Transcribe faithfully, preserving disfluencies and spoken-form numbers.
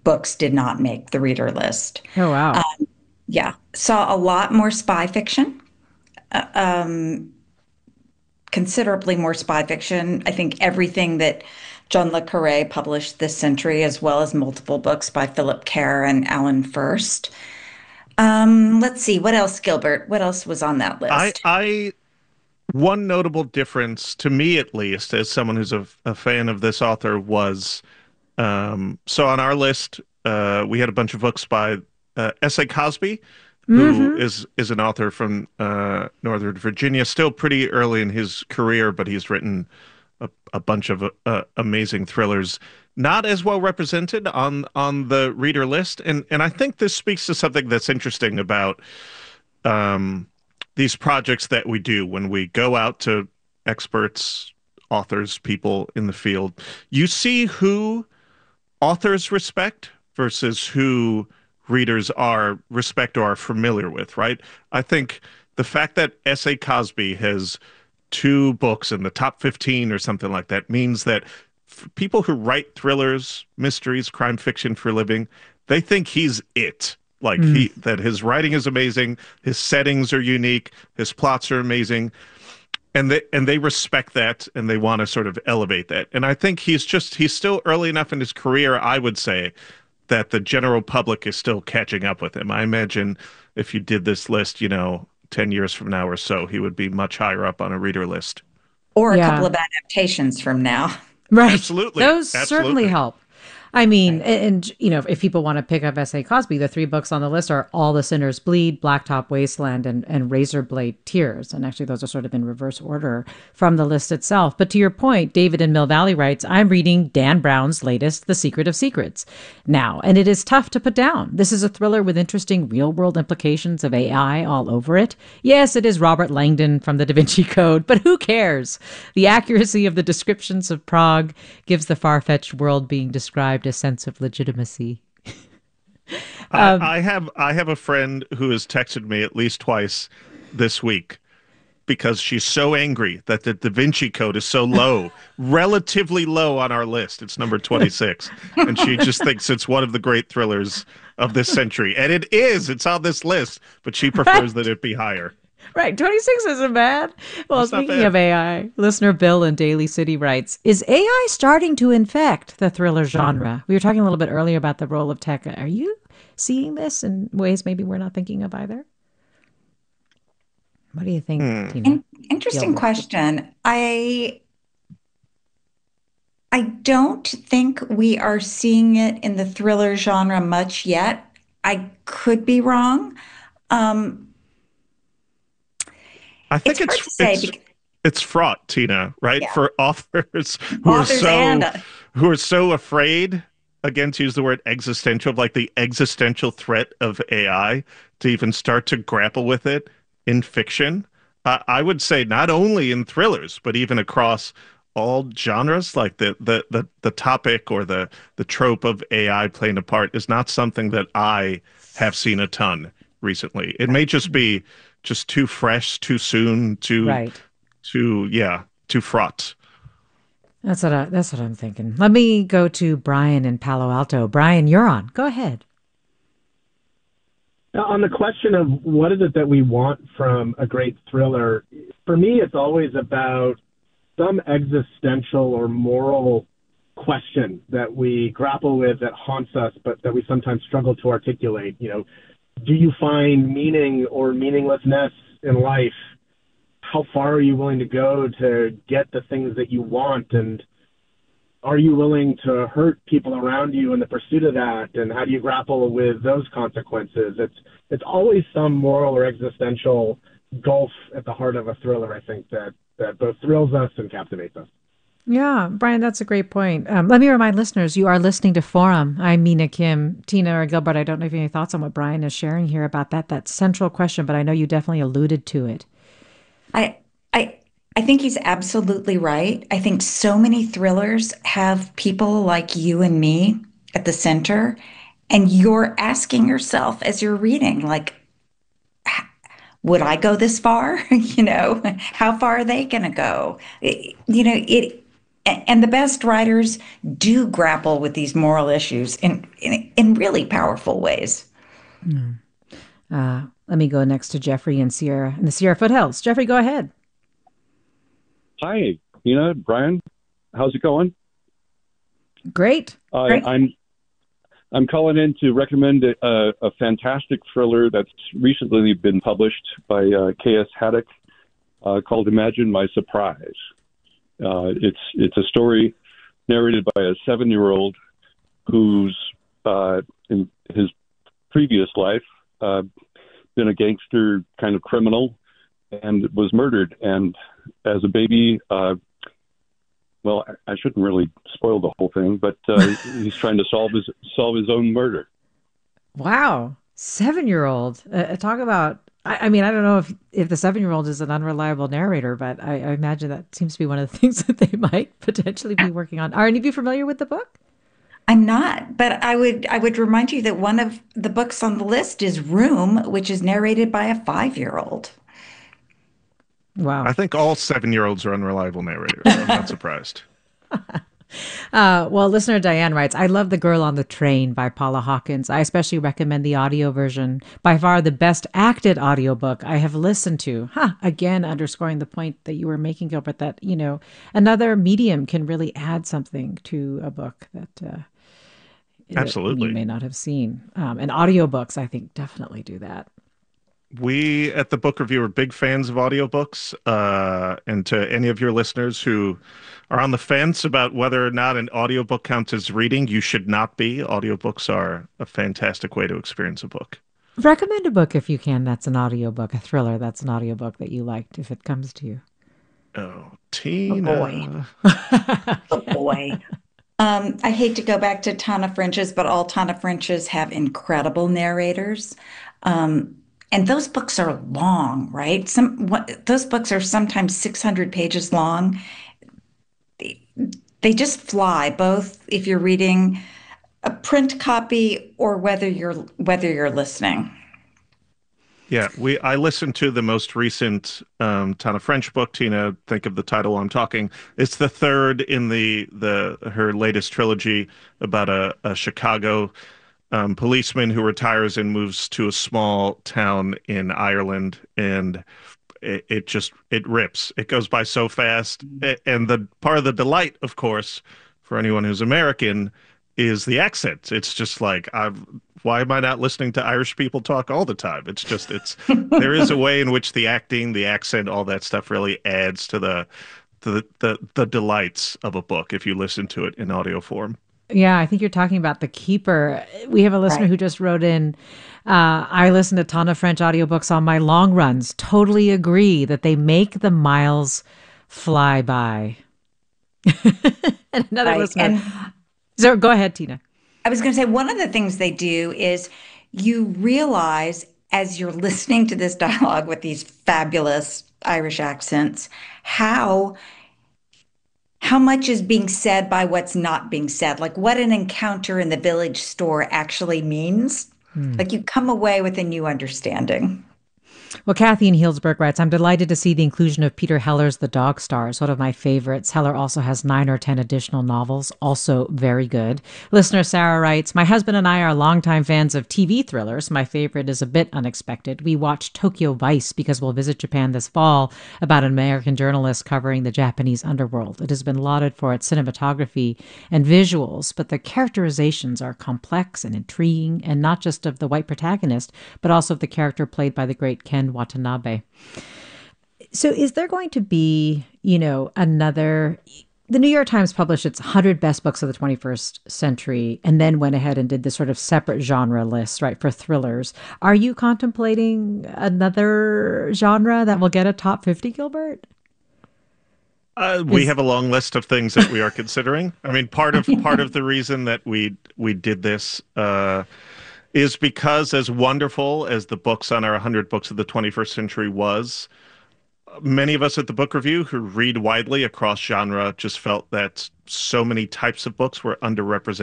books did not make the reader list. Oh, wow. Um, yeah, saw a lot more spy fiction, uh, um, considerably more spy fiction. I think everything that John Le Carre published this century, as well as multiple books by Philip Kerr and Alan Furst. Um, let's see, what else, Gilbert? What else was on that I list? I one notable difference to me at least, as someone who's a, a fan of this author, was um, so on our list uh, we had a bunch of books by uh, S A. Cosby, who Hmm. is is an author from uh, Northern Virginia, still pretty early in his career, but he's written a, a bunch of uh, amazing thrillers, not as well represented on on the reader list, and and I think this speaks to something that's interesting about um, these projects that we do when we go out to experts, authors, people in the field. You see who authors respect versus who readers are respect or are familiar with, right? I think the fact that S A. Cosby has two books in the top fifteen or something like that means that f- people who write thrillers, mysteries, crime fiction for a living, they think he's it. Like Mm. he that his writing is amazing, his settings are unique, his plots are amazing, and they and they respect that and they want to sort of elevate that. And I think he's just he's still early enough in his career, I would say, that the general public is still catching up with him. I imagine if you did this list, you know, ten years from now or so, he would be much higher up on a reader list. Or a couple Yeah. of adaptations from now. Right. Absolutely. Those certainly Absolutely. help. I mean, Right. a- and, you know, if people want to pick up S A. Cosby, the three books on the list are All the Sinners Bleed, Blacktop Wasteland, and, and Razorblade Tears. And actually, those are sort of in reverse order from the list itself. But to your point, David in Mill Valley writes, I'm reading Dan Brown's latest, The Secret of Secrets, now, and it is tough to put down. This is a thriller with interesting real world implications of A I all over it. Yes, it is Robert Langdon from the Da Vinci Code, but who cares? The accuracy of the descriptions of Prague gives the far fetched world being described a sense of legitimacy. I, I have I have a friend who has texted me at least twice this week because she's so angry that the Da Vinci Code is so low, relatively low on our list. It's number twenty-six. And she just thinks it's one of the great thrillers of this century. And it is, it's on this list, but she prefers that it be higher. Right, twenty-six isn't bad. Well, That's not speaking bad. of A I, listener Bill in Daly City writes, is A I starting to infect the thriller genre? We were talking a little bit earlier about the role of tech. Are you seeing this in ways maybe we're not thinking of either? What do you think, Hmm. Tina? In- interesting Gilbert? question. I I don't think we are seeing it in the thriller genre much yet. I could be wrong. Um, I it's think hard to it's say it's because it's fraught, Tina, right? yeah, For authors who are authors and so uh, who are so afraid, again, to use the word existential, of like the existential threat of A I to even start to grapple with it in fiction. Uh, I would say not only in thrillers, but even across all genres, like the the the the topic or the the trope of A I playing a part is not something that I have seen a ton recently. It may just be just too fresh, too soon, too Right. too yeah, too fraught. That's what I, that's what I'm thinking. Let me go to Brian in Palo Alto. Brian, you're on. Go ahead. Now, on the question of what is it that we want from a great thriller, for me, it's always about some existential or moral question that we grapple with that haunts us, but that we sometimes struggle to articulate. You know, do you find meaning or meaninglessness in life? How far are you willing to go to get the things that you want? And are you willing to hurt people around you in the pursuit of that? And how do you grapple with those consequences? It's it's always some moral or existential gulf at the heart of a thriller, I think, that, that both thrills us and captivates us. Yeah, Brian, that's a great point. Um, let me remind listeners, you are listening to Forum. I'm Mina Kim. Tina or Gilbert, I don't know if you have any thoughts on what Brian is sharing here about that, that central question, but I know you definitely alluded to it. I I I think he's absolutely right. I think so many thrillers have people like you and me at the center, and you're asking yourself as you're reading, like, would I go this far? You know, how far are they going to go? It- you know, it And the best writers do grapple with these moral issues in in, in really powerful ways. Mm. Uh, let me go next to Jeffrey in Sierra in the Sierra foothills. Jeffrey, go ahead. Hi, Tina, Brian. How's it going? Great. Uh, Great. I'm I'm calling in to recommend a, a fantastic thriller that's recently been published by uh, K S Haddock uh, called "Imagine My Surprise." Uh, it's it's a story narrated by a seven-year-old who's uh, in his previous life uh, been a gangster kind of criminal and was murdered. And as a baby, uh, well, I shouldn't really spoil the whole thing, but uh, he's trying to solve his solve his own murder. Wow, seven-year-old. Uh, talk about. I, I mean, I don't know if if the seven-year-old is an unreliable narrator, but I, I imagine that seems to be one of the things that they might potentially be working on. Are any of you familiar with the book? I'm not, but I would I would remind you that one of the books on the list is Room, which is narrated by a five-year-old. Wow. I think all seven-year-olds are unreliable narrators. So I'm not surprised. Uh, well, listener Diane writes, I love The Girl on the Train by Paula Hawkins. I especially recommend the audio version. By far the best acted audiobook I have listened to. Huh, again, underscoring the point that you were making, Gilbert, that, you know, another medium can really add something to a book that, uh, Absolutely. that you may not have seen. Um, and audiobooks, I think, definitely do that. We at the Book Review are big fans of audiobooks. Uh, and to any of your listeners who are on the fence about whether or not an audiobook counts as reading, you should not be. Audiobooks are a fantastic way to experience a book. Recommend a book if you can that's an audiobook, a thriller that's an audiobook that you liked, if it comes to you. Oh, Tina. Oh, boy. Oh, boy. Um, I hate to go back to Tana French's, but all Tana French's have incredible narrators. Um, and those books are long, right? Some what, those books are sometimes six hundred pages long. They, they just fly, both if you're reading a print copy or whether you're whether you're listening. Yeah, we. I listened to the most recent um, Tana French book. Tina, think of the title I'm talking. It's the third in the the her latest trilogy about a, a Chicago um, policeman who retires and moves to a small town in Ireland, and it, it just it rips. It goes by so fast, and the part of the delight, of course, for anyone who's American, is the accent. It's just like I've. Why am I not listening to Irish people talk all the time? It's just, it's, there is a way in which the acting, the accent, all that stuff really adds to the, to the, the, the delights of a book if you listen to it in audio form. Yeah, I think you're talking about The Keeper. We have a listener Right. who just wrote in, uh, I listen to Tana French audiobooks on my long runs. Totally agree that they make the miles fly by. And another Right. listener. And So go ahead, Tina. I was going to say, one of the things they do is you realize as you're listening to this dialogue with these fabulous Irish accents, how how much is being said by what's not being said, like what an encounter in the village store actually means. Like you come away with a new understanding. Well, Kathy in Healdsburg writes, I'm delighted to see the inclusion of Peter Heller's The Dog Stars, one of my favorites. Heller also has nine or ten additional novels, also very good. Listener Sarah writes, my husband and I are longtime fans of T V thrillers. My favorite is a bit unexpected. We watched Tokyo Vice because we'll visit Japan this fall, about an American journalist covering the Japanese underworld. It has been lauded for its cinematography and visuals, but the characterizations are complex and intriguing, and not just of the white protagonist, but also of the character played by the great Ken Watanabe. So is there going to be, you know, another, the New York Times published its one hundred best books of the twenty-first century and then went ahead and did this sort of separate genre list, right, for thrillers. Are you contemplating another genre that will get a top fifty, Gilbert? Uh, we Is- have a long list of things that we are considering. I mean, part of part of the reason that we we did this uh, is because, as wonderful as the books on our one hundred books of the twenty-first century was, many of us at the Book Review who read widely across genre just felt that so many types of books were underrepresented